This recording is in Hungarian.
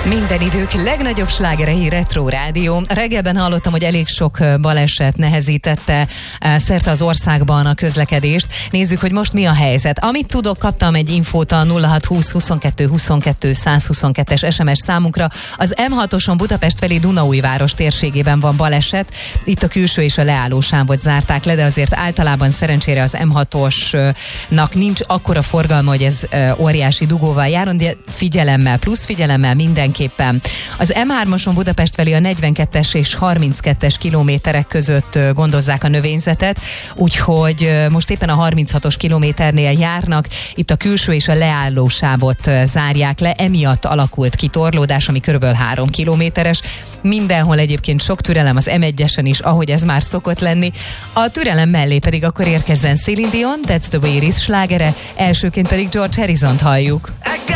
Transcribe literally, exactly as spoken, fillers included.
Minden idők legnagyobb slágerei Retro Rádió. Reggelben hallottam, hogy elég sok baleset nehezítette szerte az országban a közlekedést. Nézzük, hogy most mi a helyzet. Amit tudok, kaptam egy infót a nulla hat húsz huszonkettő huszonkettő százhuszonkettes es em es számunkra. Az em hatoson Budapest felé Dunaújváros térségében van baleset. Itt a külső és a leállósávot zárták le, de azért általában szerencsére az em hatosnak nincs akkora forgalma, hogy ez óriási dugóval járon, de figyelemmel, plusz figyelemmel minden Képpen. Az em hármason Budapest felé a negyvenkettes és harminckettes kilométerek között gondozzák a növényzetet, úgyhogy most éppen a harminchatos kilométernél járnak, itt a külső és a leálló sávot zárják le, emiatt alakult ki torlódás, ami körülbelül három kilométeres. Mindenhol egyébként sok türelem az em egyesen is, ahogy ez már szokott lenni. A türelem mellé pedig akkor érkezzen Celine Dion, That's the Way It Is slágere, elsőként pedig George Harrisont halljuk.